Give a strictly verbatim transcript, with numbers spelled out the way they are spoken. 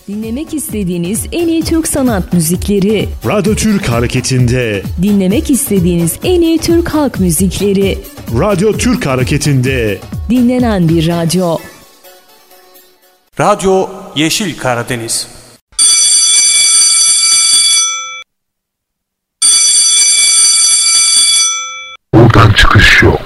Dinlemek istediğiniz en iyi Türk sanat müzikleri. Radyo Türk Hareketi'nde. Dinlemek istediğiniz en iyi Türk halk müzikleri. Radyo Türk Hareketi'nde. Dinlenen bir radyo. Radyo Yeşil Karadeniz. Buradan çıkış yok.